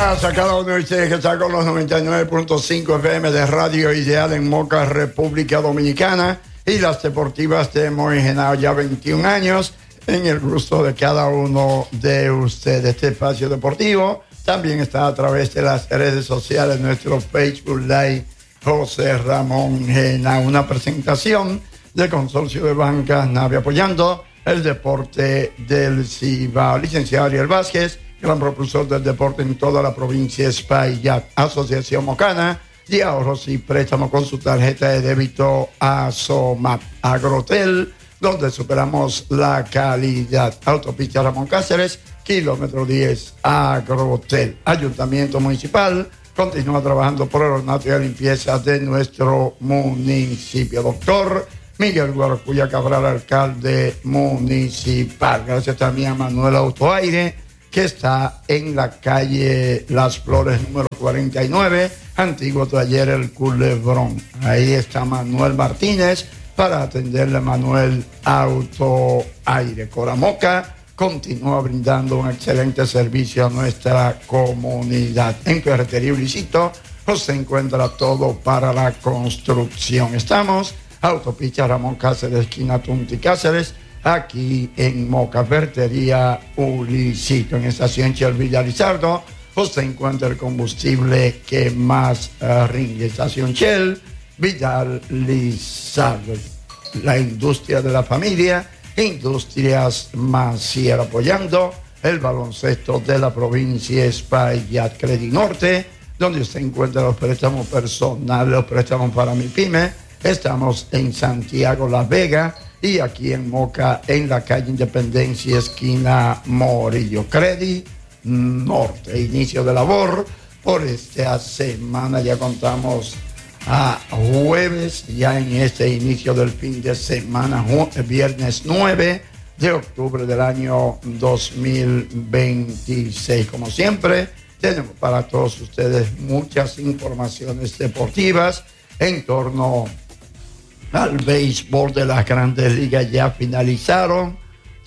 Gracias a cada uno de ustedes que está con los 99.5 FM de Radio Ideal en Moca, República Dominicana, y las deportivas de Moy Genao, ya 21 años, en el gusto de cada uno de ustedes. Este espacio deportivo también está a través de las redes sociales, nuestro Facebook Live, José Ramón Genao, una presentación del Consorcio de Bancas Navia apoyando el deporte del Cibao. Licenciado Ariel Vázquez, gran propulsor del deporte en toda la provincia de Espaillat. Asociación Mocana de ahorros y préstamos con su tarjeta de débito ASOMAP. Agrotel, donde superamos la calidad. Autopista Ramón Cáceres, kilómetro 10, Agrotel. Ayuntamiento Municipal continúa trabajando por el ornato y la limpieza de nuestro municipio. Doctor Miguel Guaracuya Cabral, alcalde municipal. Gracias también a Manuel Autoaire, que está en la calle Las Flores, número 49, antiguo taller El Culebrón. Ahí está Manuel Martínez para atenderle a Manuel Autoaire. Coramoca continúa brindando un excelente servicio a nuestra comunidad. En Ferretería Ulicito se encuentra todo para la construcción. Estamos autopista Ramón Cáceres, esquina Tunti Cáceres, aquí en Moca. Ferretería Ulicito. En estación Shell Villa Lizardo se encuentra el combustible que más rinde. Estación Shell Villa Lizardo. La industria de la familia, Industrias Maciel, apoyando el baloncesto de la provincia de Espaillat. Credit Norte, donde usted encuentra los préstamos personales, los préstamos para mi pyme. Estamos en Santiago La Vega y aquí en Moca, en la calle Independencia, esquina Morillo. Credit Norte, inicio de labor por esta semana. Ya contamos a jueves, ya en este inicio del fin de semana, viernes 9 de octubre del año 2026. Como siempre, tenemos para todos ustedes muchas informaciones deportivas en torno al béisbol de las Grandes Ligas. Ya finalizaron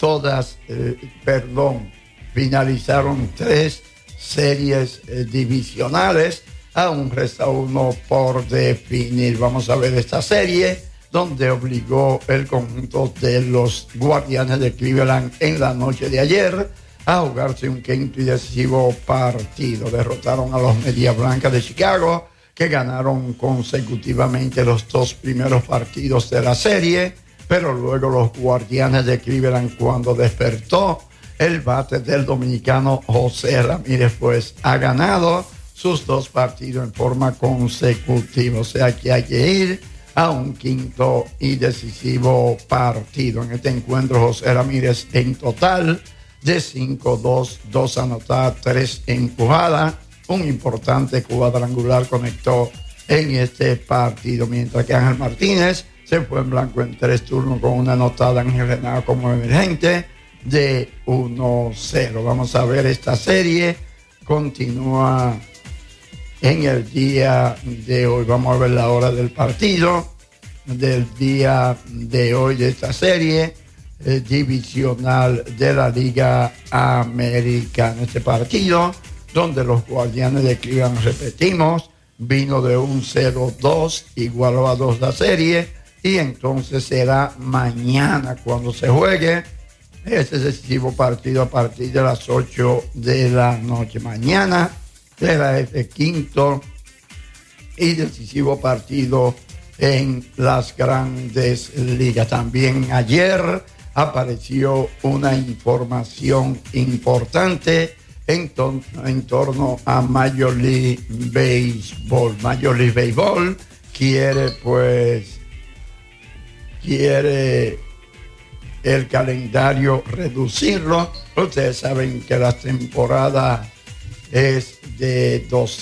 finalizaron 3 series divisionales. Aún resta uno por definir. Vamos a ver esta serie donde obligó el conjunto de los Guardianes de Cleveland en la noche de ayer a jugarse un quinto y decisivo partido. Derrotaron a los Medias Blancas de Chicago, que ganaron consecutivamente los 2 primeros partidos de la serie, pero luego los Guardianes de Cleveland, cuando despertó el bate del dominicano José Ramírez, pues ha ganado sus 2 partidos en forma consecutiva. O sea que hay que ir a un quinto y decisivo partido. En este encuentro, José Ramírez en total de 5-2, 2 anotadas, 3 empujadas. Un importante cuadrangular conectó en este partido, mientras que Ángel Martínez se fue en blanco en 3 turnos con una anotada envenenada como emergente de 1-0. Vamos a ver esta serie. Continúa en el día de hoy. Vamos a ver la hora del partido del día de hoy de esta serie divisional de la Liga Americana. Este partido, donde los Guardianes de Cleveland, repetimos, vino de un 0-2, igualó a 2 la serie, y entonces será mañana cuando se juegue este decisivo partido a partir de las 8 de la noche. Mañana será este quinto y decisivo partido en las Grandes Ligas. También ayer apareció una información importante en torno a Major League Baseball. Major League Baseball quiere el calendario reducirlo. Ustedes saben que la temporada es de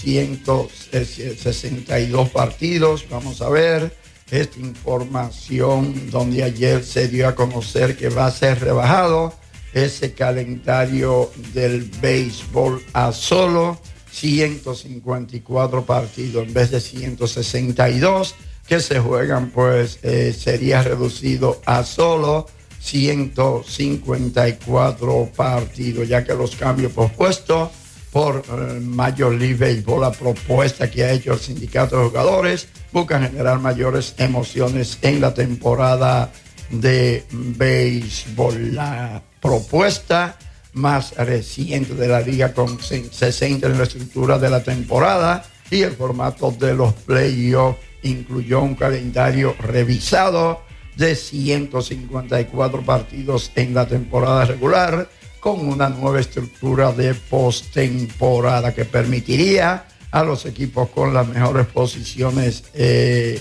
262 partidos. Vamos a ver esta información donde ayer se dio a conocer que va a ser rebajado ese calendario del béisbol a solo 154 partidos en vez de 162 que se juegan, pues sería reducido a solo 154 partidos, ya que los cambios propuestos por Major League Baseball. La propuesta que ha hecho el sindicato de jugadores busca generar mayores emociones en la temporada de béisbol. La propuesta más reciente de la liga se centra en la estructura de la temporada y el formato de los playoffs. Incluyó un calendario revisado de 154 partidos en la temporada regular, con una nueva estructura de postemporada que permitiría a los equipos con las mejores posiciones de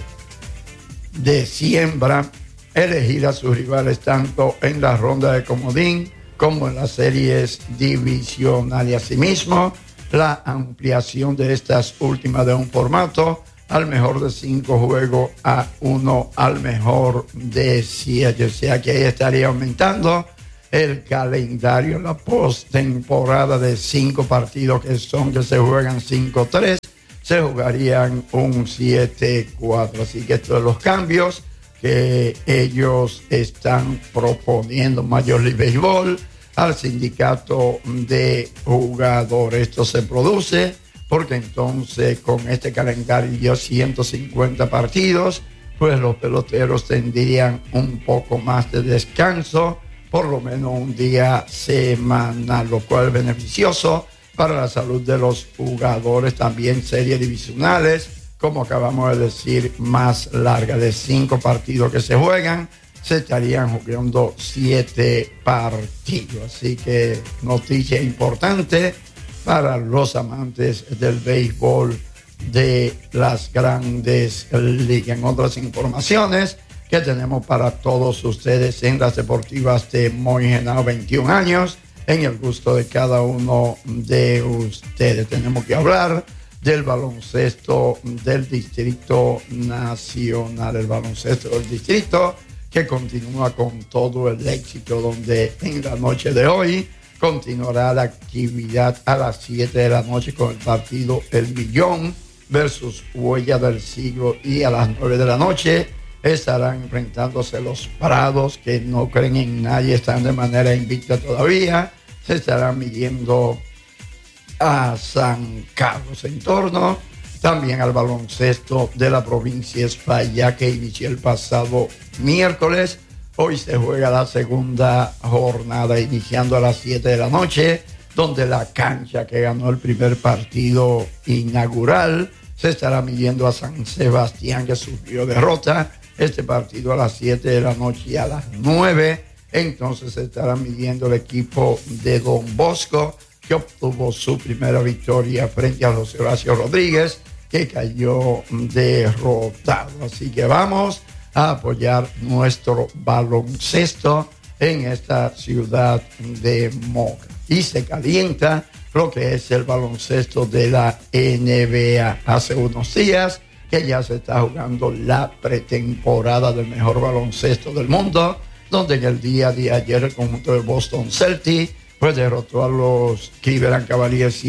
siembra elegir a sus rivales tanto en la ronda de comodín como en las series divisionales. Y asimismo, la ampliación de estas últimas de un formato al mejor de 5 juegos a uno al mejor de 7. O sea que ahí estaría aumentando el calendario, la postemporada de 5 partidos que se juegan 5-3, se jugarían un 7-4. Así que estos son los cambios que ellos están proponiendo Major League Baseball al sindicato de jugadores. Esto se produce porque entonces con este calendario 150 partidos, pues los peloteros tendrían un poco más de descanso, por lo menos un día semanal, lo cual es beneficioso para la salud de los jugadores. También series divisionales, como acabamos de decir, más larga, de 5 partidos que se juegan, se estarían jugando 7 partidos. Así que noticia importante para los amantes del béisbol de las grandes ligas. En otras informaciones que tenemos para todos ustedes en las deportivas de Moy Henao, 21 años, en el gusto de cada uno de ustedes. Tenemos que hablar del baloncesto del Distrito Nacional, el baloncesto del distrito que continúa con todo el éxito, donde en la noche de hoy continuará la actividad a las 7 de la noche con el partido El Millón versus Huella del Siglo, y a las 9 de la noche estarán enfrentándose los Prados, que no creen en nadie, están de manera invicta todavía. Se estarán midiendo a San Carlos. En torno también al baloncesto de la provincia España, que inició el pasado miércoles. Hoy se juega la segunda jornada, iniciando a las 7 de la noche, donde la cancha que ganó el primer partido inaugural se estará midiendo a San Sebastián, que sufrió derrota. Este partido a las 7 de la noche, y a las 9 entonces se estará midiendo el equipo de Don Bosco, que obtuvo su primera victoria frente a José Horacio Rodríguez, que cayó derrotado. Así que vamos a apoyar nuestro baloncesto en esta ciudad de Moca. Y se calienta lo que es el baloncesto de la NBA. Hace unos días que ya se está jugando la pretemporada del mejor baloncesto del mundo, donde en el día de ayer el conjunto de Boston Celtics pues derrotó a los Cleveland Cavaliers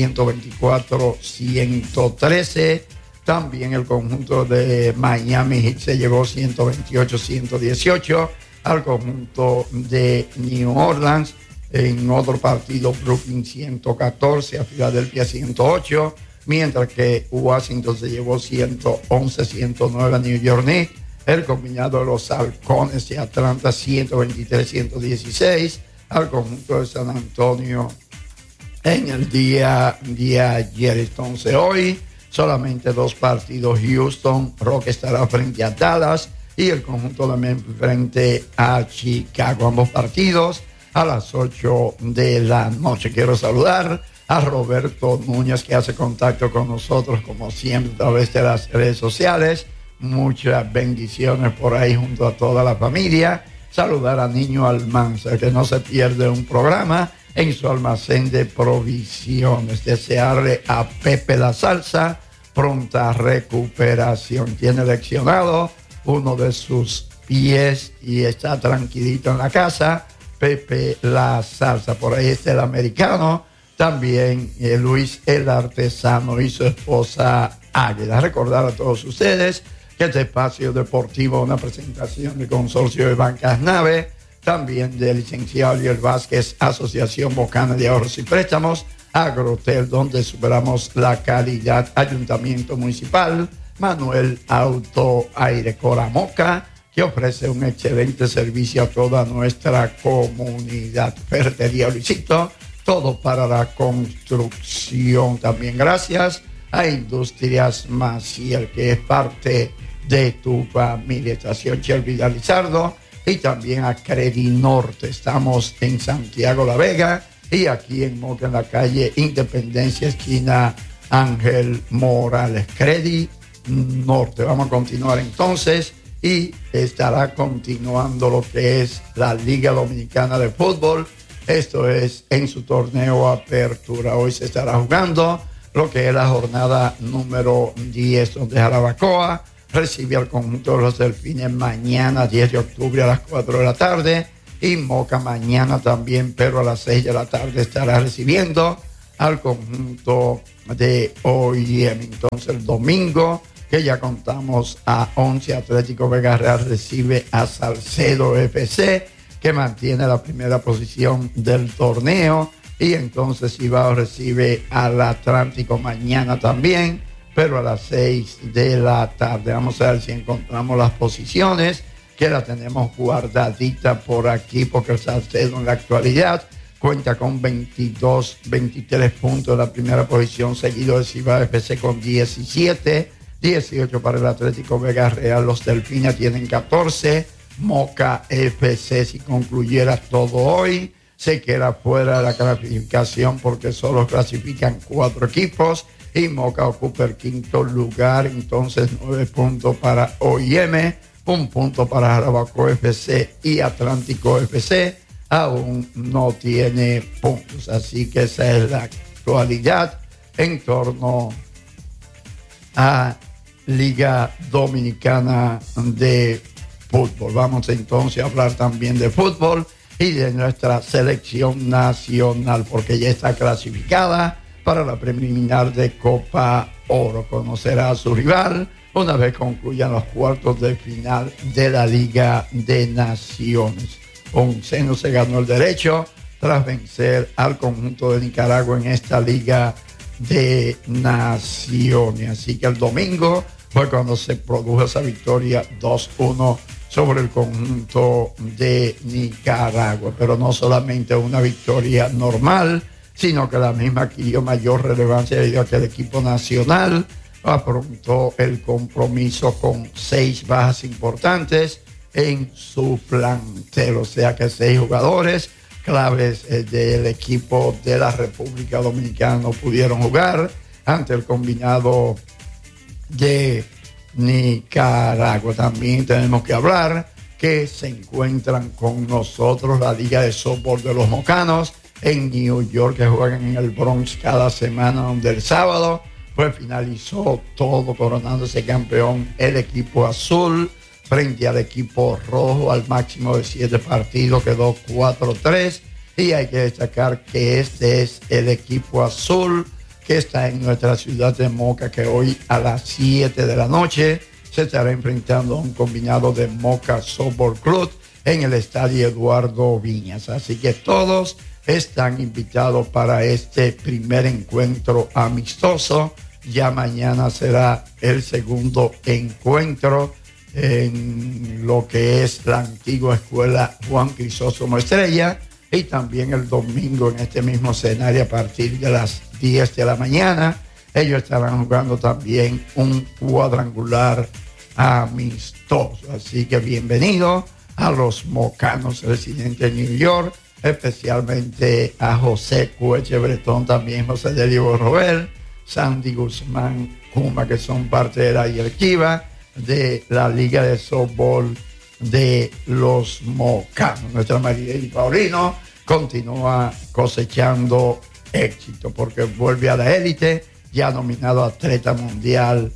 124-113. También el conjunto de Miami Heat se llevó 128-118 al conjunto de New Orleans. En otro partido, Brooklyn 114 a Filadelfia 108, mientras que Washington se llevó 111-109 a New York Knicks. El combinado de los Halcones de Atlanta 123-116 al conjunto de San Antonio en el día de ayer. Entonces hoy solamente 2 partidos. Houston Rock estará frente a Dallas y el conjunto de Memphis frente a Chicago. Ambos partidos a las 8 de la noche. Quiero saludar a Roberto Núñez, que hace contacto con nosotros como siempre a través de las redes sociales. Muchas bendiciones por ahí junto a toda la familia. Saludar a Niño Almanza, que no se pierde un programa en su almacén de provisiones. Desearle a Pepe la Salsa pronta recuperación. Tiene leccionado uno de sus pies y está tranquilito en la casa. Pepe la Salsa. Por ahí está el americano. También Luis el artesano y su esposa Águila. Recordar a todos ustedes que este espacio deportivo, una presentación del Consorcio de Bancas Nave, también del licenciado Ariel Vázquez, Asociación Bocana de Ahorros y Préstamos, Agrotel, donde superamos la calidad. Ayuntamiento Municipal, Manuel Auto Aire Cora Moca, que ofrece un excelente servicio a toda nuestra comunidad. Ferretería Luisito, todo para la construcción. También gracias a Industrias Maciel, que es parte de tu familia. Estación Shelby Lizardo, y también a Credinorte. Estamos en Santiago La Vega y aquí en Moca, en la calle Independencia, esquina Ángel Morales. Credi Norte. Vamos a continuar entonces y estará continuando lo que es la Liga Dominicana de Fútbol. Esto es en su torneo Apertura. Hoy se estará jugando lo que es la jornada número 10, donde Jarabacoa recibe al conjunto de los Delfines mañana 10 de octubre a las 4 de la tarde, y Moca mañana también, pero a las 6 de la tarde estará recibiendo al conjunto de OIM. Entonces el domingo, que ya contamos a 11, Atlético Vega Real recibe a Salcedo FC, que mantiene la primera posición del torneo, y entonces Cibao recibe al Atlántico mañana también, pero a las 6 de la tarde. Vamos a ver si encontramos las posiciones, que las tenemos guardaditas por aquí, porque el Salcedo en la actualidad cuenta con 23 puntos en la primera posición, seguido de Cibao FC con 17, 18 para el Atlético Vega Real. Los Delfines tienen 14, Moca FC, si concluyera todo hoy, se queda fuera de la clasificación porque solo clasifican 4 equipos, y Moca ocupa el quinto lugar. Entonces 9 puntos para OIM, 1 punto para Jarabacoa FC, y Atlántico FC aún no tiene puntos. Así que esa es la actualidad en torno a Liga Dominicana de Fútbol. Vamos entonces a hablar también de fútbol y de nuestra selección nacional, porque ya está clasificada para la preliminar de Copa Oro. Conocerá a su rival una vez concluyan los cuartos de final de la Liga de Naciones. Onceno se ganó el derecho tras vencer al conjunto de Nicaragua en esta Liga de Naciones. Así que el domingo fue cuando se produjo esa victoria 2-1 sobre el conjunto de Nicaragua. Pero no solamente una victoria normal, sino que la misma adquirió mayor relevancia debido a que el equipo nacional afrontó el compromiso con 6 bajas importantes en su plantel. O sea que 6 jugadores claves del equipo de la República Dominicana no pudieron jugar ante el combinado de Nicaragua. También tenemos que hablar que se encuentran con nosotros la Liga de Softball de los Mocanos en New York, que juegan en el Bronx cada semana, donde el sábado pues finalizó todo coronándose campeón el equipo azul frente al equipo rojo. Al máximo de 7 partidos quedó 4-3, y hay que destacar que este es el equipo azul que está en nuestra ciudad de Moca, que hoy a las 7 de la noche se estará enfrentando a un combinado de Moca Softball Club en el estadio Eduardo Viñas. Así que todos están invitados para este primer encuentro amistoso. Ya mañana será el segundo encuentro en lo que es la antigua escuela Juan Crisóstomo Estrella, y también el domingo en este mismo escenario a partir de las 10 de la mañana. Ellos estarán jugando también un cuadrangular amistoso. Así que bienvenido a los mocanos residentes de New York, especialmente a José Cueche Bretón, también José Delio Robel, Sandy Guzmán Kuma, que son parte de la directiva de la Liga de Softball de los Mocanos. Nuestra Marilady Paulino continúa cosechando éxito porque vuelve a la élite, ya nominado atleta mundial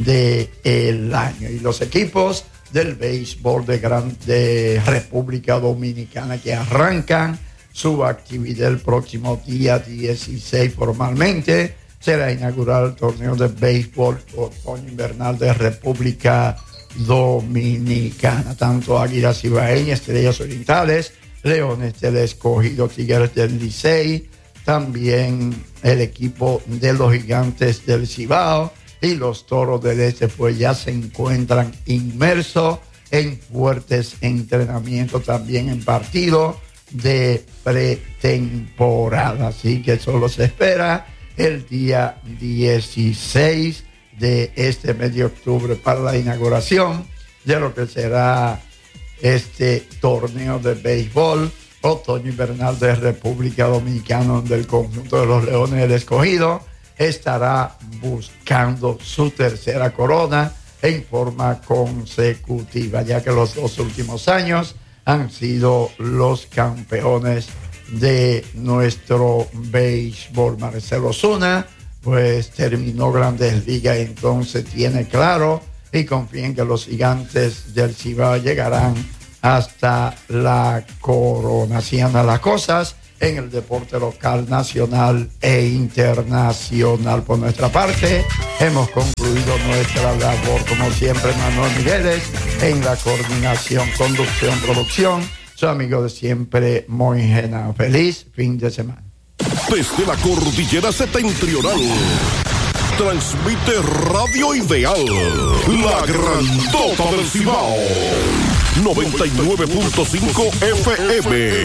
del año. Y los equipos del béisbol de República Dominicana, que arrancan su actividad el próximo día 16 formalmente, será inaugurar el torneo de béisbol otoño invernal de República Dominicana. Tanto Águilas Cibaeñas, Estrellas Orientales, Leones del Escogido, Tigres del Licey, también el equipo de los Gigantes del Cibao y los Toros del Este pues ya se encuentran inmersos en fuertes entrenamientos, también en partidos de pretemporada. Así que solo se espera el día 16 de este mes de octubre para la inauguración de lo que será este torneo de béisbol otoño invernal de República Dominicana, donde el conjunto de los Leones del Escogido estará buscando su tercera corona en forma consecutiva, ya que los 2 últimos años han sido los campeones de nuestro béisbol. Marcelo Osuna pues terminó Grandes Ligas, entonces tiene claro y confía en que los Gigantes del Cibao llegarán hasta la corona. Así andan las cosas en el deporte local, nacional e internacional. Por nuestra parte, hemos concluido nuestra labor. Como siempre, Manuel Migueles en la coordinación, conducción, producción. Su amigo de siempre, Moy Genao. Feliz fin de semana. Desde la cordillera septentrional, transmite Radio Ideal, la grandota del Cibao, 99.5 FM.